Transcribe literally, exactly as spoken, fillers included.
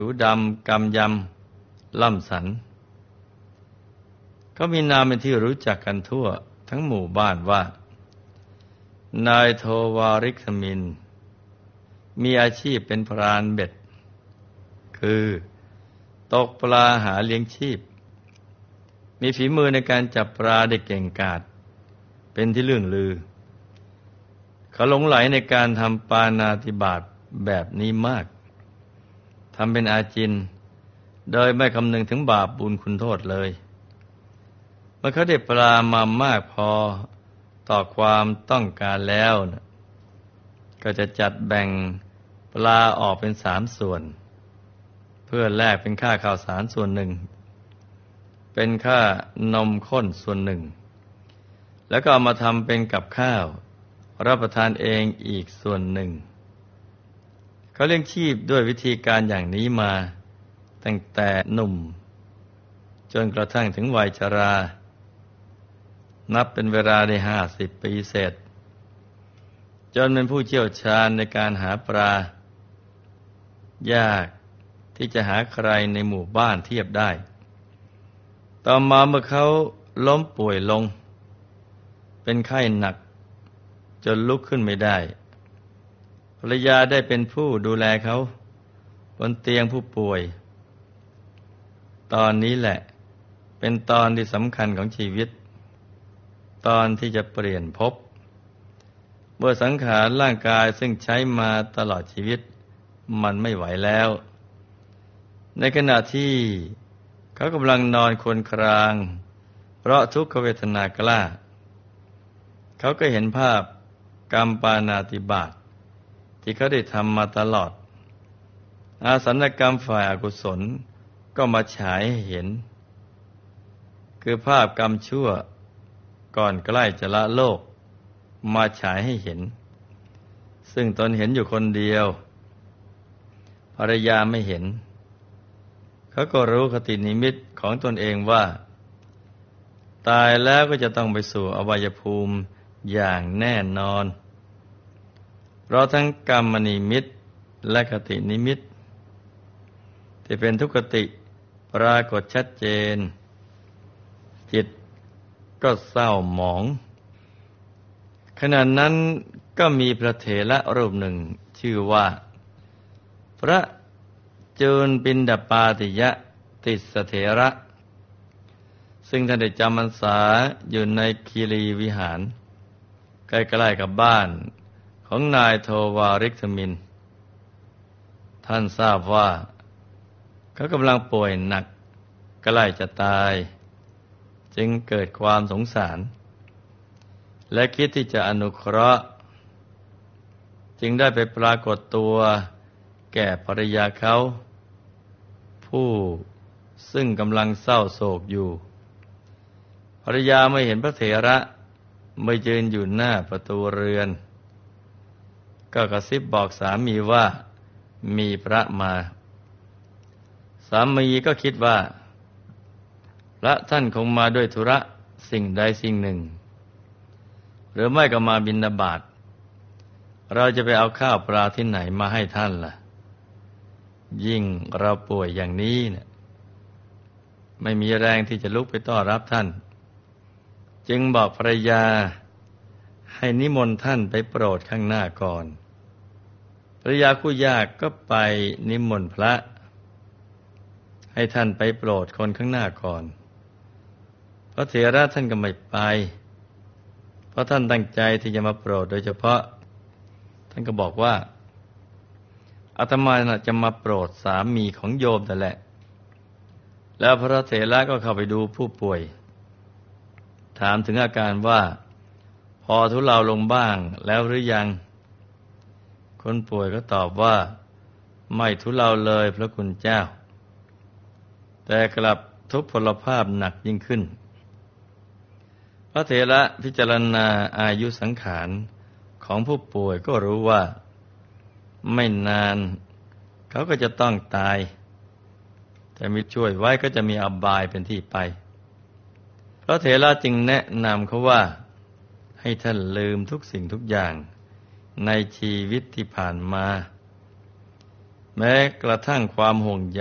ผิวดำกำยำล่ำสันเขามีนามเป็นที่รู้จักกันทั่วทั้งหมู่บ้านว่านายโทวาริกมินมีอาชีพเป็นพรานเบ็ดคือตกปลาหาเลี้ยงชีพมีฝีมือในการจับปลาได้เก่งกาจเป็นที่เลื่องลือเขาหลงไหลในการทำปาณาติบาตแบบนี้มากทำเป็นอาจินโดยไม่คำนึงถึงบาปบุญคุณโทษเลยเมื่อเขาได้ปลามามากพอต่อความต้องการแล้วนะก็จะจัดแบ่งปลาออกเป็นสามส่วนเพื่อแลกเป็นค่าข้าวสารส่วนหนึ่งเป็นค่านมข้นส่วนหนึ่งแล้วก็เอามาทำเป็นกับข้าวรับประทานเองอีกส่วนหนึ่งเขาเลี้ยงชีพด้วยวิธีการอย่างนี้มาตั้งแต่หนุ่มจนกระทั่งถึงวัยชรานับเป็นเวลาได้ห้าสิบปีเศษจนเป็นผู้เชี่ยวชาญในการหาปลายากที่จะหาใครในหมู่บ้านเทียบได้ต่อมาเมื่อเขาล้มป่วยลงเป็นไข้หนักจนลุกขึ้นไม่ได้ภรรยาได้เป็นผู้ดูแลเขาบนเตียงผู้ป่วยตอนนี้แหละเป็นตอนที่สำคัญของชีวิตตอนที่จะเปลี่ยนภพเมื่อสังขารร่างกายซึ่งใช้มาตลอดชีวิตมันไม่ไหวแล้วในขณะที่เขากำลังนอนครวญครางเพราะทุกขเวทนากล้าเขาก็เห็นภาพกรรมปาณาติบาตที่เขาได้ทำมาตลอดอาสัญกรรมฝ่ายอกุศลก็มาฉายให้เห็นคือภาพกรรมชั่วก่อนใกล้จะละโลกมาฉายให้เห็นซึ่งตนเห็นอยู่คนเดียวภรรยาไม่เห็นเขาก็รู้คตินิมิตของตนเองว่าตายแล้วก็จะต้องไปสู่อบายภูมิอย่างแน่นอนเพราะทั้งกรรมนิมิตและคตินิมิตที่เป็นทุกขติปรากฏชัดเจนจิตก็เศร้าหมองขณะนั้นก็มีพระเถระรูปหนึ่งชื่อว่าพระจูลปินดปาติยะติสเถระซึ่งท่านได้จำพรรษาอยู่ในคีรีวิหารใกล้ๆกับบ้านของนายโทวาริกมินท่านทราบว่าเขากำลังป่วยหนักใกล้จะตายจึงเกิดความสงสารและคิดที่จะอนุเคราะห์จึงได้ไปปรากฏตัวแก่ภรรยาเขาผู้ซึ่งกำลังเศร้าโศกอยู่ภรรยาไม่เห็นพระเถระไม่ยืนอยู่หน้าประตูเรือนก็กระซิบบอกสามีว่ามีพระมาสามีก็คิดว่าพระท่านคงมาด้วยธุระสิ่งใดสิ่งหนึ่งหรือไม่ก็มาบิณฑบาตเราจะไปเอาข้าวปลาที่ไหนมาให้ท่านล่ะยิ่งเราป่วยอย่างนี้เนี่ยไม่มีแรงที่จะลุกไปต้อนรับท่านจึงบอกภรรยาให้นิมนต์ท่านไปโปรดข้างหน้าก่อนภรรยาคู่ยากก็ไปนิมนต์พระให้ท่านไปโปรดคนข้างหน้าก่อนพระเถระท่านก็ไม่ไปเพราะท่านตั้งใจที่จะมาโปรดโดยเฉพาะท่านก็บอกว่าอาตมาจะมาโปรดสามีของโยมแต่แหละแล้วพระเถระก็เข้าไปดูผู้ป่วยถามถึงอาการว่าพอทุเลาลงบ้างแล้วหรือยังคนป่วยก็ตอบว่าไม่ทุเลาเลยพระคุณเจ้าแต่กลับทุพพลภาพหนักยิ่งขึ้นพระเถระพิจารณาอายุสังขารของผู้ป่วยก็รู้ว่าไม่นานเขาก็จะต้องตายแต่มีช่วยไว้ก็จะมีอบายเป็นที่ไปพระเถระจึงแนะนำเขาว่าให้ท่านลืมทุกสิ่งทุกอย่างในชีวิตที่ผ่านมาแม้กระทั่งความห่วงใย